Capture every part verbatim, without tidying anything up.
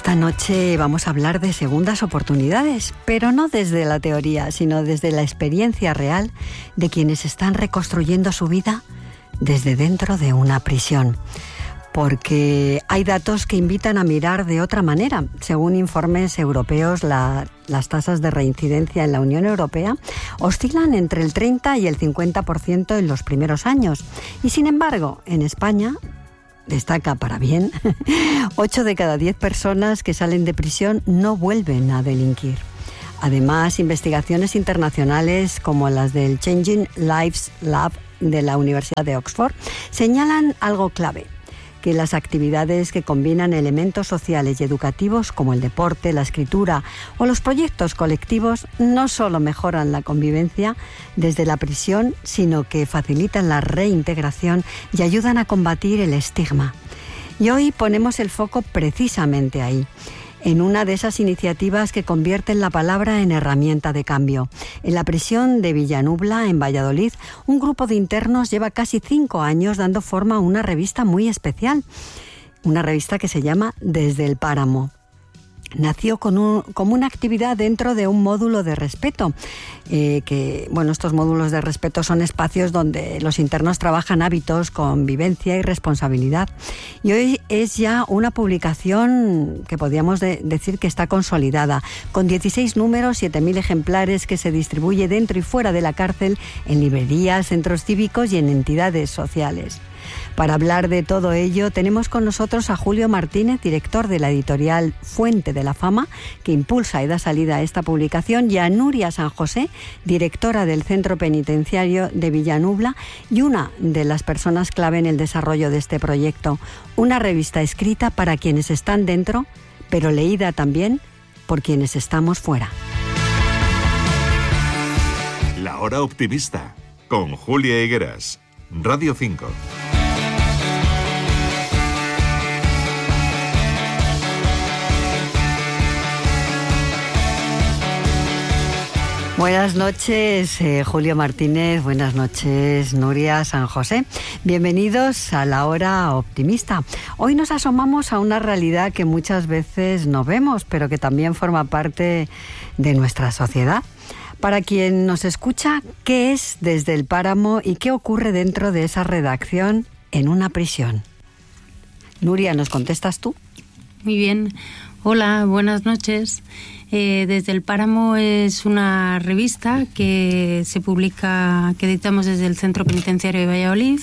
Esta noche vamos a hablar de segundas oportunidades, pero no desde la teoría, sino desde la experiencia real de quienes están reconstruyendo su vida desde dentro de una prisión. Porque hay datos que invitan a mirar de otra manera. Según informes europeos, la, las tasas de reincidencia en la Unión Europea oscilan entre el treinta y el cincuenta por ciento en los primeros años. Y sin embargo, en España destaca para bien, ocho de cada diez personas que salen de prisión no vuelven a delinquir. Además, investigaciones internacionales como las del Changing Lives Lab de la Universidad de Oxford señalan algo clave: que las actividades que combinan elementos sociales y educativos como el deporte, la escritura o los proyectos colectivos no solo mejoran la convivencia desde la prisión, sino que facilitan la reintegración y ayudan a combatir el estigma. Y hoy ponemos el foco precisamente ahí, en una de esas iniciativas que convierten la palabra en herramienta de cambio. En la prisión de Villanubla, en Valladolid, un grupo de internos lleva casi cinco años dando forma a una revista muy especial, una revista que se llama Desde el Páramo. Nació con un, como una actividad dentro de un módulo de respeto, eh, que, bueno, estos módulos de respeto son espacios donde los internos trabajan hábitos, convivencia y responsabilidad. Y hoy es ya una publicación que podríamos de, decir que está consolidada, con dieciséis números, siete mil ejemplares, que se distribuye dentro y fuera de la cárcel, en librerías, centros cívicos y en entidades sociales. Para hablar de todo ello, tenemos con nosotros a Julio Martínez, director de la editorial Fuente de la Fama, que impulsa y da salida a esta publicación, y a Nuria San José, directora del Centro Penitenciario de Villanubla y una de las personas clave en el desarrollo de este proyecto. Una revista escrita para quienes están dentro, pero leída también por quienes estamos fuera. La Hora Optimista, con Julia Higueras, Radio cinco. Buenas noches, eh, Julio Martínez. Buenas noches, Nuria San José. Bienvenidos a La Hora Optimista. Hoy nos asomamos a una realidad que muchas veces no vemos, pero que también forma parte de nuestra sociedad. Para quien nos escucha, ¿qué es Desde el Páramo y qué ocurre dentro de esa redacción en una prisión? Nuria, ¿nos contestas tú? Muy bien. Hola, buenas noches. Eh, Desde el Páramo es una revista que se publica, que editamos desde el Centro Penitenciario de Valladolid,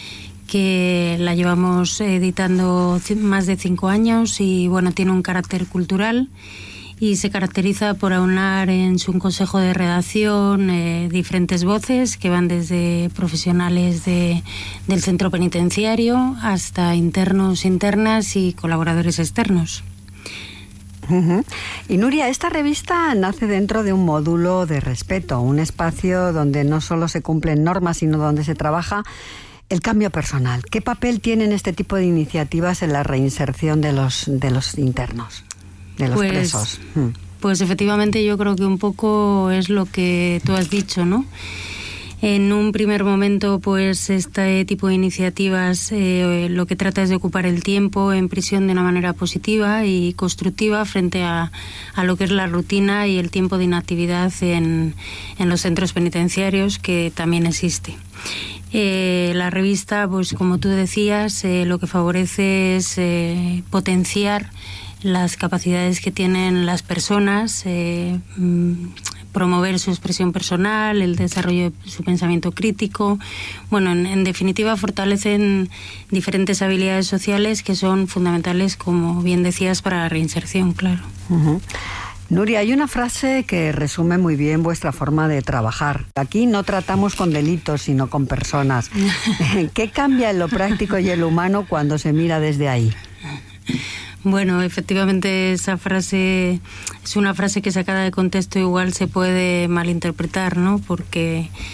que la llevamos editando más de cinco años y bueno, tiene un carácter cultural y se caracteriza por aunar en su consejo de redacción eh, diferentes voces que van desde profesionales de, del centro penitenciario hasta internos, internas y colaboradores externos. Uh-huh. Y Nuria, esta revista nace dentro de un módulo de respeto, un espacio donde no solo se cumplen normas, sino donde se trabaja el cambio personal. ¿Qué papel tienen este tipo de iniciativas en la reinserción de los, de los internos, de los pues, presos? Pues efectivamente yo creo que un poco es lo que tú has dicho, ¿no? En un primer momento, pues este tipo de iniciativas eh, lo que trata es de ocupar el tiempo en prisión de una manera positiva y constructiva frente a, a lo que es la rutina y el tiempo de inactividad en, en los centros penitenciarios, que también existe. Eh, la revista, pues como tú decías, eh, lo que favorece es eh, potenciar las capacidades que tienen las personas, eh, promover su expresión personal, el desarrollo de su pensamiento crítico. Bueno, en, en definitiva, fortalecen diferentes habilidades sociales que son fundamentales, como bien decías, para la reinserción, claro. Uh-huh. Nuria, hay una frase que resume muy bien vuestra forma de trabajar. Aquí no tratamos con delitos, sino con personas. ¿Qué cambia en lo práctico y en lo humano cuando se mira desde ahí? Bueno, efectivamente esa frase es una frase que sacada de contexto igual se puede malinterpretar, ¿no? Porque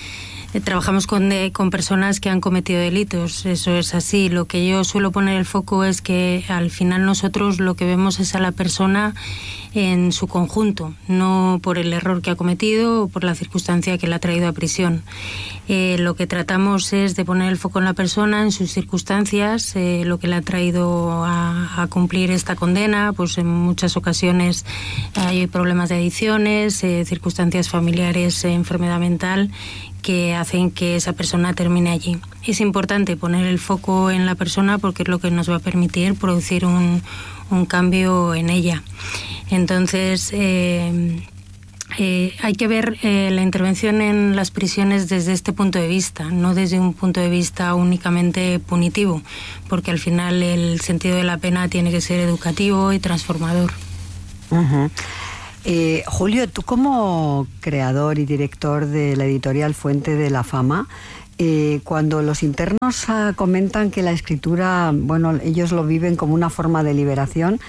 eh, trabajamos con, de, con personas que han cometido delitos, eso es así. Lo que yo suelo poner el foco es que al final nosotros lo que vemos es a la persona en su conjunto, no por el error que ha cometido o por la circunstancia que la ha traído a prisión. Eh, lo que tratamos es de poner el foco en la persona, en sus circunstancias, eh, lo que le ha traído a, a cumplir esta condena. Pues en muchas ocasiones hay problemas de adicciones, eh, circunstancias familiares, eh, enfermedad mental, que hacen que esa persona termine allí. Es importante poner el foco en la persona porque es lo que nos va a permitir producir un, un cambio en ella. Entonces, eh, eh, hay que ver eh, la intervención en las prisiones desde este punto de vista, no desde un punto de vista únicamente punitivo, porque al final el sentido de la pena tiene que ser educativo y transformador. Uh-huh. Eh, Julio, tú como creador y director de la editorial Fuente de la Fama, eh, cuando los internos uh, comentan que la escritura, bueno, ellos lo viven como una forma de liberación,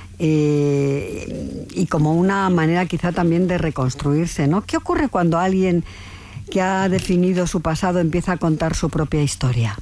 Eh, y como una manera quizá también de reconstruirse, ¿no? ¿Qué ocurre cuando alguien que ha definido su pasado empieza a contar su propia historia?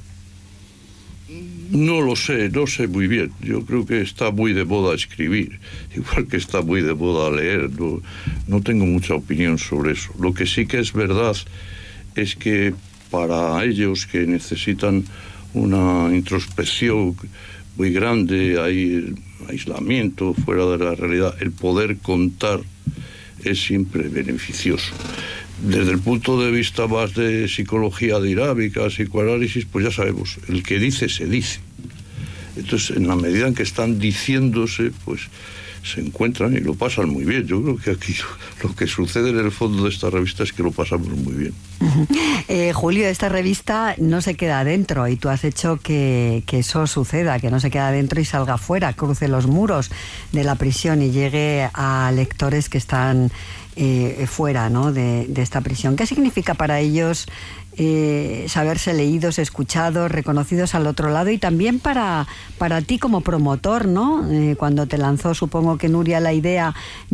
No lo sé, no sé muy bien. Yo creo que está muy de moda escribir, igual que está muy de moda leer. No, no tengo mucha opinión sobre eso. Lo que sí que es verdad es que para ellos que necesitan una introspección muy grande, hay aislamiento fuera de la realidad, el poder contar es siempre beneficioso. Desde el punto de vista más de psicología dinámica, psicoanálisis, pues ya sabemos, el que dice se dice. Entonces, en la medida en que están diciéndose, pues se encuentran y lo pasan muy bien. Yo creo que aquí lo que sucede en el fondo de esta revista es que lo pasamos muy bien. Uh-huh. eh, Julio, esta revista no se queda adentro y tú has hecho que, que eso suceda, que no se quede adentro y salga afuera, cruce los muros de la prisión y llegue a lectores que están eh, fuera, ¿no?, de, de esta prisión. ¿Qué significa para ellos Eh, saberse leídos, escuchados, reconocidos al otro lado, y también para, para ti como promotor, ¿no? Eh, cuando te lanzó, supongo que Nuria, la idea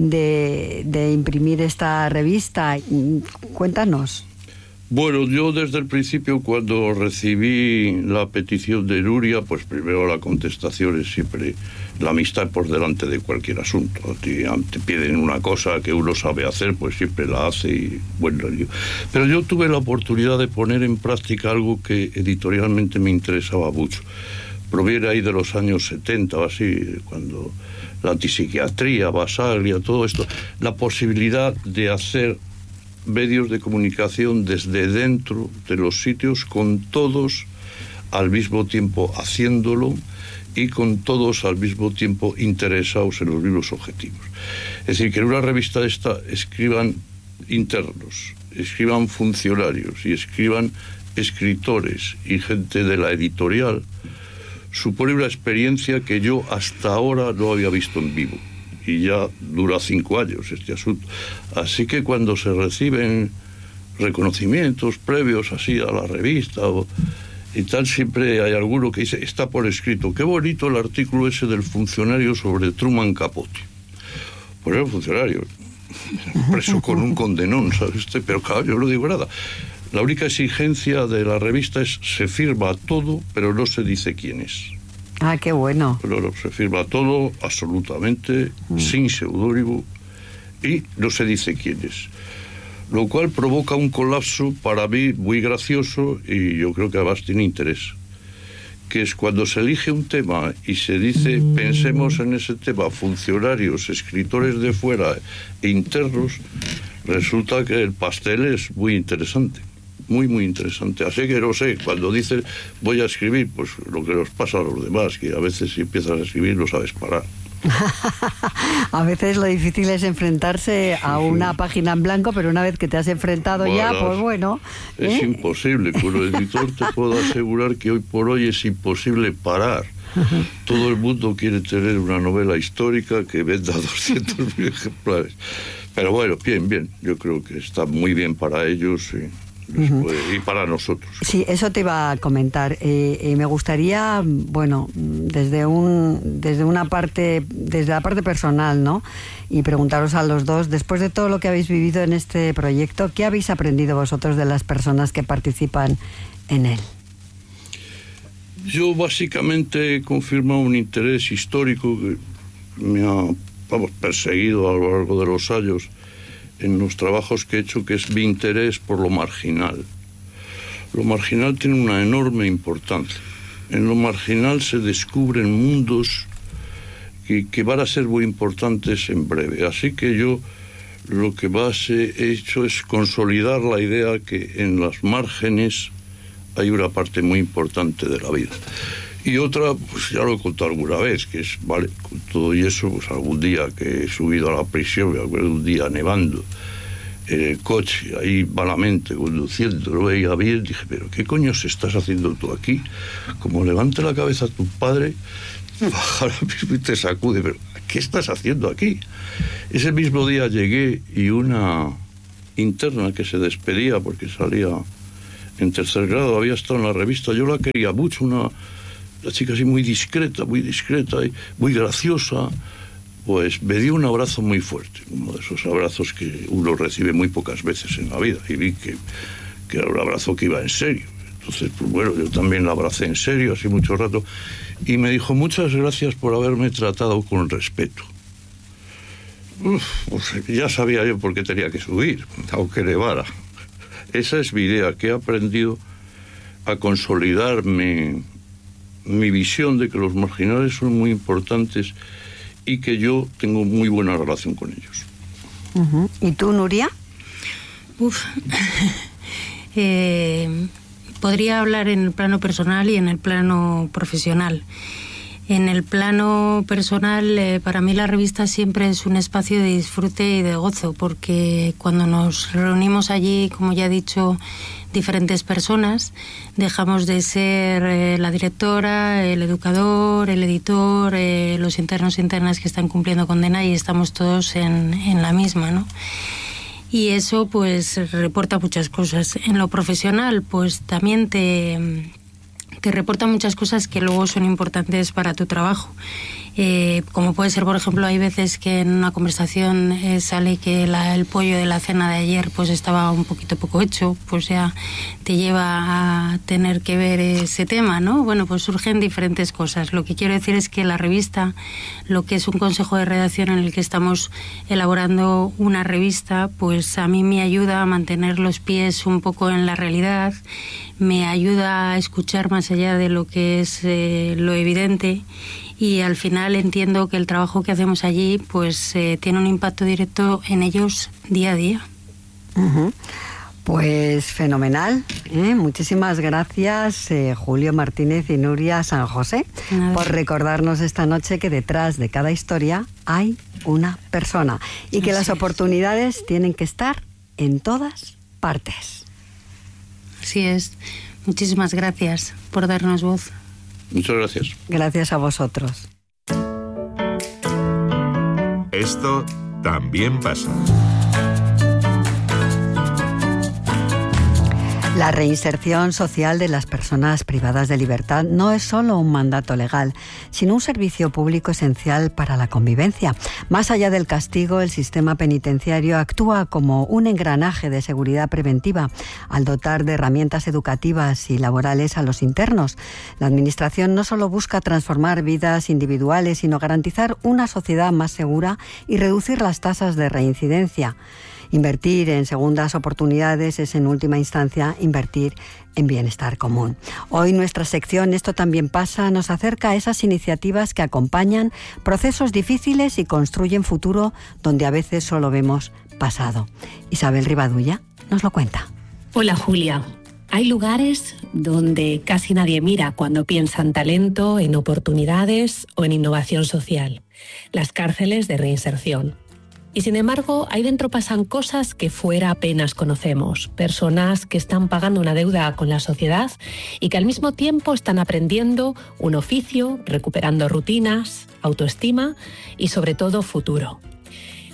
de, de imprimir esta revista, cuéntanos. Bueno, yo desde el principio, cuando recibí la petición de Nuria, pues primero la contestación es siempre la amistad por delante de cualquier asunto. Te, te piden una cosa que uno sabe hacer, pues siempre la hace. Y bueno, yo, pero yo tuve la oportunidad de poner en práctica algo que editorialmente me interesaba mucho. Proviene ahí de los años setenta o así, cuando la antipsiquiatría, Basaglia, todo esto, la posibilidad de hacer medios de comunicación desde dentro de los sitios, con todos al mismo tiempo haciéndolo y con todos al mismo tiempo interesados en los mismos objetivos. Es decir, que en una revista esta escriban internos, escriban funcionarios y escriban escritores y gente de la editorial, supone una experiencia que yo hasta ahora no había visto en vivo. Y ya dura cinco años este asunto. Así que cuando se reciben reconocimientos previos así a la revista o, y tal, siempre hay alguno que dice, está por escrito, qué bonito el artículo ese del funcionario sobre Truman Capote. Pues era un funcionario, preso con un condenón, ¿sabe usted? Pero claro, yo no digo nada. La única exigencia de la revista es, se firma todo, pero no se dice quién es. Ah, qué bueno. Pero se firma todo absolutamente, mm. sin seudónimo, y no se dice quién es. Lo cual provoca un colapso para mí muy gracioso, y yo creo que además tiene interés, que es cuando se elige un tema y se dice, mm. pensemos en ese tema, funcionarios, escritores de fuera e internos, resulta que el pastel es muy interesante. Muy, muy interesante. Así que no sé, cuando dices voy a escribir, pues lo que nos pasa a los demás, que a veces si empiezas a escribir no sabes parar. A veces lo difícil es enfrentarse a una sí. página en blanco, pero una vez que te has enfrentado bueno, ya, pues bueno. Es ¿eh? imposible. Como editor te puedo asegurar que hoy por hoy es imposible parar. Todo el mundo quiere tener una novela histórica que venda doscientos mil ejemplares. Pero bueno, bien, bien. Yo creo que está muy bien para ellos. Y Uh-huh. Y para nosotros. Sí, eso te iba a comentar. Eh, eh, me gustaría, bueno, desde un, desde una parte, desde la parte personal, ¿no? Y preguntaros a los dos, después de todo lo que habéis vivido en este proyecto, ¿qué habéis aprendido vosotros de las personas que participan en él? Yo básicamente he confirmado un interés histórico que me ha, vamos, perseguido a lo largo de los años en los trabajos que he hecho, que es mi interés por lo marginal. Lo marginal tiene una enorme importancia. En lo marginal se descubren mundos que, que van a ser muy importantes en breve. Así que yo lo que más he hecho es consolidar la idea que en las márgenes hay una parte muy importante de la vida. Y otra, pues ya lo he contado alguna vez, que es, vale, con todo y eso, pues algún día que he subido a la prisión, me acuerdo un día nevando, en el coche, ahí malamente, conduciendo, lo veía bien, dije, pero ¿qué coño se estás haciendo tú aquí? Como levante la cabeza a tu padre, baja y te sacude, pero ¿qué estás haciendo aquí? Ese mismo día llegué y una interna que se despedía porque salía en tercer grado, había estado en la revista, yo la quería mucho, una... la chica así muy discreta, muy discreta y muy graciosa, pues me dio un abrazo muy fuerte, uno de esos abrazos que uno recibe muy pocas veces en la vida, y vi que, que era un abrazo que iba en serio. Entonces, pues bueno, yo también la abracé en serio, así mucho rato, y me dijo, muchas gracias por haberme tratado con respeto. Uf, pues ya sabía yo por qué tenía que subir, aunque nevara. Esa es mi idea, que he aprendido a consolidar mi, mi visión de que los marginales son muy importantes y que yo tengo muy buena relación con ellos. Uh-huh. ¿Y tú, Nuria? Uf. eh, podría hablar en el plano personal y en el plano profesional. En el plano personal, eh, para mí la revista siempre es un espacio de disfrute y de gozo, porque cuando nos reunimos allí, como ya he dicho, diferentes personas, dejamos de ser eh, la directora, el educador, el editor, eh, los internos e internas que están cumpliendo condena, y estamos todos en, en la misma, ¿no? Y eso pues reporta muchas cosas. En lo profesional, pues también te... te reporta muchas cosas que luego son importantes para tu trabajo. Eh, como puede ser, por ejemplo, hay veces que en una conversación eh, sale que la, el pollo de la cena de ayer pues estaba un poquito poco hecho, pues ya te lleva a tener que ver ese tema, ¿no? Bueno, pues surgen diferentes cosas. Lo que quiero decir es que la revista, lo que es un consejo de redacción en el que estamos elaborando una revista, pues a mí me ayuda a mantener los pies un poco en la realidad, me ayuda a escuchar más allá de lo que es eh, lo evidente, y al final entiendo que el trabajo que hacemos allí pues eh, tiene un impacto directo en ellos día a día. Uh-huh. Pues fenomenal, ¿eh? Muchísimas gracias, eh, Julio Martínez y Nuria San José, Nada. por recordarnos esta noche que detrás de cada historia hay una persona y que Así las oportunidades es. tienen que estar en todas partes. Así es. Muchísimas gracias por darnos voz. Muchas gracias. Gracias a vosotros. Esto también pasa. La reinserción social de las personas privadas de libertad no es solo un mandato legal, sino un servicio público esencial para la convivencia. Más allá del castigo, el sistema penitenciario actúa como un engranaje de seguridad preventiva al dotar de herramientas educativas y laborales a los internos. La Administración no solo busca transformar vidas individuales, sino garantizar una sociedad más segura y reducir las tasas de reincidencia. Invertir en segundas oportunidades es, en última instancia, invertir en bienestar común. Hoy nuestra sección Esto también pasa nos acerca a esas iniciativas que acompañan procesos difíciles y construyen futuro donde a veces solo vemos pasado. Isabel Rivadulla nos lo cuenta. Hola, Julia. Hay lugares donde casi nadie mira cuando piensa en talento, en oportunidades o en innovación social. Las cárceles de reinserción. Y sin embargo, ahí dentro pasan cosas que fuera apenas conocemos. Personas que están pagando una deuda con la sociedad y que al mismo tiempo están aprendiendo un oficio, recuperando rutinas, autoestima y sobre todo futuro.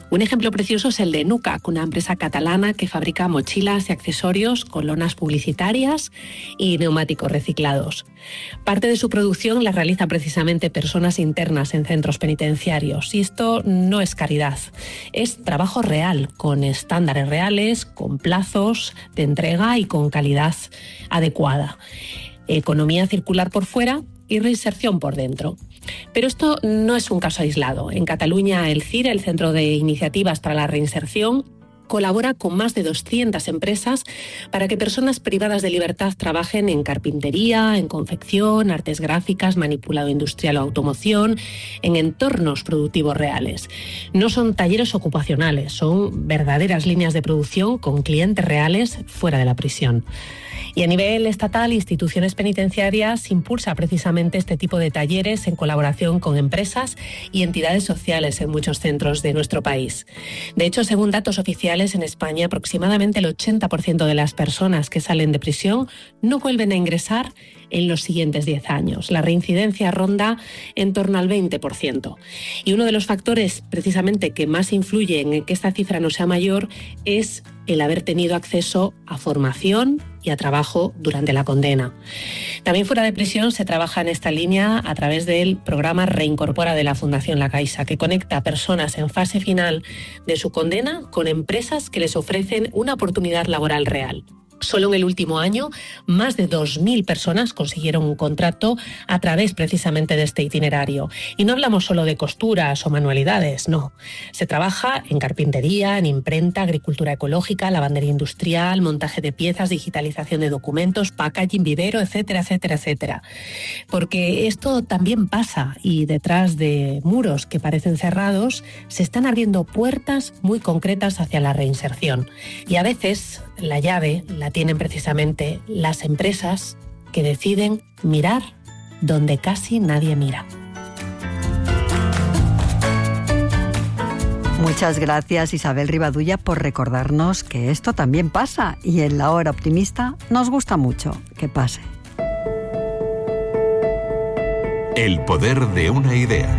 Un ejemplo precioso es el de Nucac, una empresa catalana que fabrica mochilas y accesorios con lonas publicitarias y neumáticos reciclados. Parte de su producción la realizan precisamente personas internas en centros penitenciarios, y esto no es caridad, es trabajo real, con estándares reales, con plazos de entrega y con calidad adecuada. Economía circular por fuera y reinserción por dentro. Pero esto no es un caso aislado. En Cataluña, el C I R, el Centro de Iniciativas para la Reinserción, colabora con más de doscientas empresas para que personas privadas de libertad trabajen en carpintería, en confección, artes gráficas, manipulado industrial o automoción, en entornos productivos reales. No son talleres ocupacionales, son verdaderas líneas de producción con clientes reales fuera de la prisión. Y a nivel estatal, instituciones penitenciarias impulsa precisamente este tipo de talleres en colaboración con empresas y entidades sociales en muchos centros de nuestro país. De hecho, según datos oficiales, en España aproximadamente el ochenta por ciento de las personas que salen de prisión no vuelven a ingresar en los siguientes diez años. La reincidencia ronda en torno al veinte por ciento. Y uno de los factores precisamente que más influyen en que esta cifra no sea mayor es el haber tenido acceso a formación y a trabajo durante la condena. También fuera de prisión se trabaja en esta línea a través del programa Reincorpora de la Fundación La Caixa, que conecta a personas en fase final de su condena con empresas que les ofrecen una oportunidad laboral real. Solo en el último año, más de dos mil personas consiguieron un contrato a través precisamente de este itinerario. Y no hablamos solo de costuras o manualidades, no. Se trabaja en carpintería, en imprenta, agricultura ecológica, lavandería industrial, montaje de piezas, digitalización de documentos, packaging, vivero, etcétera, etcétera, etcétera. Porque esto también pasa, y detrás de muros que parecen cerrados se están abriendo puertas muy concretas hacia la reinserción. Y a veces la llave la tienen precisamente las empresas que deciden mirar donde casi nadie mira. Muchas gracias, Isabel Rivadulla, por recordarnos que esto también pasa, y en La Hora Optimista nos gusta mucho que pase. El poder de una idea.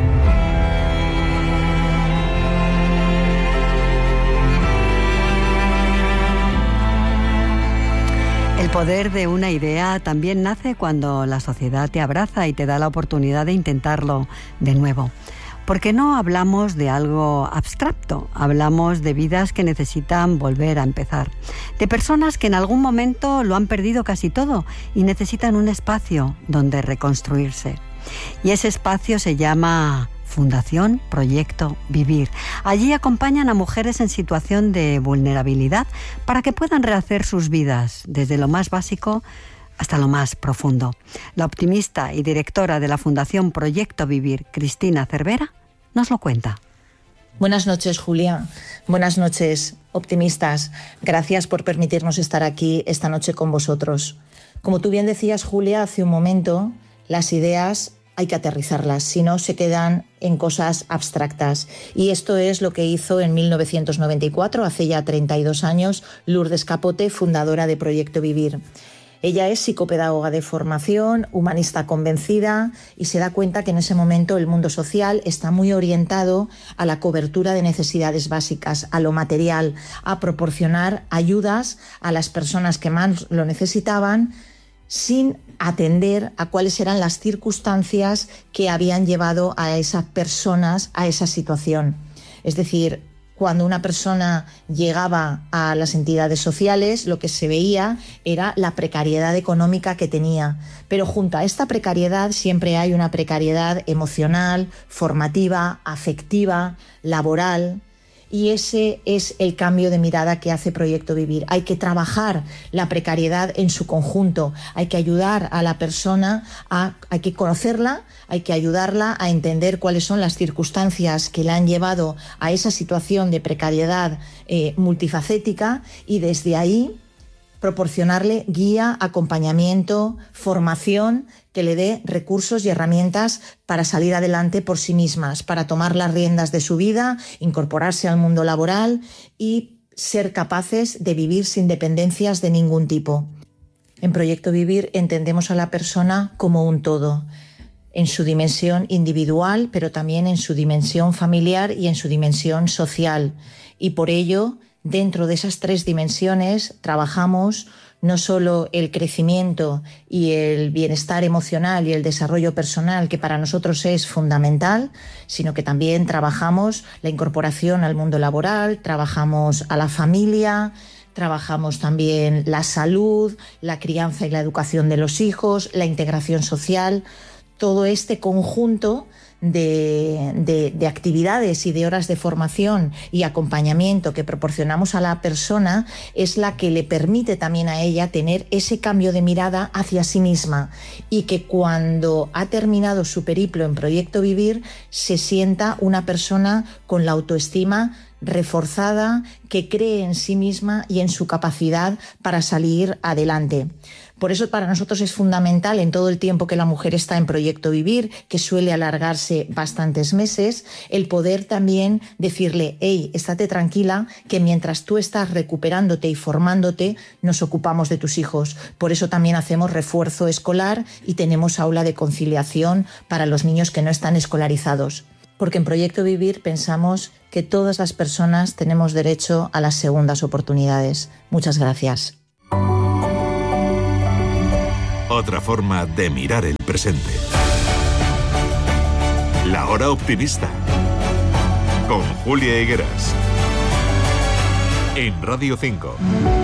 El poder de una idea también nace cuando la sociedad te abraza y te da la oportunidad de intentarlo de nuevo. Porque no hablamos de algo abstracto, hablamos de vidas que necesitan volver a empezar, de personas que en algún momento lo han perdido casi todo y necesitan un espacio donde reconstruirse. Y ese espacio se llama Fundación Proyecto Vivir. Allí acompañan a mujeres en situación de vulnerabilidad para que puedan rehacer sus vidas, desde lo más básico hasta lo más profundo. La optimista y directora de la Fundación Proyecto Vivir, Cristina Cervera, nos lo cuenta. Buenas noches, Julia. Buenas noches, optimistas. Gracias por permitirnos estar aquí esta noche con vosotros. Como tú bien decías, Julia, hace un momento, las ideas hay que aterrizarlas, si no se quedan en cosas abstractas. Y esto es lo que hizo en mil novecientos noventa y cuatro, hace ya treinta y dos años, Lourdes Capote, fundadora de Proyecto Vivir. Ella es psicopedagoga de formación, humanista convencida, y se da cuenta que en ese momento el mundo social está muy orientado a la cobertura de necesidades básicas, a lo material, a proporcionar ayudas a las personas que más lo necesitaban, sin atender a cuáles eran las circunstancias que habían llevado a esas personas a esa situación. Es decir, cuando una persona llegaba a las entidades sociales, lo que se veía era la precariedad económica que tenía. Pero junto a esta precariedad siempre hay una precariedad emocional, formativa, afectiva, laboral. Y ese es el cambio de mirada que hace Proyecto Vivir. Hay que trabajar la precariedad en su conjunto, hay que ayudar a la persona, a, hay que conocerla, hay que ayudarla a entender cuáles son las circunstancias que la han llevado a esa situación de precariedad eh, multifacética, y desde ahí proporcionarle guía, acompañamiento, formación que le dé recursos y herramientas para salir adelante por sí mismas, para tomar las riendas de su vida, incorporarse al mundo laboral y ser capaces de vivir sin dependencias de ningún tipo. En Proyecto Vivir entendemos a la persona como un todo. en su dimensión individual, pero también en su dimensión familiar y en su dimensión social. Y por ello, dentro de esas tres dimensiones, trabajamos no solo el crecimiento y el bienestar emocional y el desarrollo personal, que para nosotros es fundamental, sino que también trabajamos la incorporación al mundo laboral, trabajamos a la familia, trabajamos también la salud, la crianza y la educación de los hijos, la integración social. Todo este conjunto de, de, de actividades y de horas de formación y acompañamiento que proporcionamos a la persona es la que le permite también a ella tener ese cambio de mirada hacia sí misma, y que cuando ha terminado su periplo en Proyecto Vivir se sienta una persona con la autoestima reforzada, que cree en sí misma y en su capacidad para salir adelante. Por eso para nosotros es fundamental, en todo el tiempo que la mujer está en Proyecto Vivir, que suele alargarse bastantes meses, el poder también decirle: hey, estate tranquila, que mientras tú estás recuperándote y formándote, nos ocupamos de tus hijos. Por eso también hacemos refuerzo escolar y tenemos aula de conciliación para los niños que no están escolarizados. Porque en Proyecto Vivir pensamos que todas las personas tenemos derecho a las segundas oportunidades. Muchas gracias. Otra forma de mirar el presente. La Hora Optimista. Con Julia Higueras. En Radio cinco.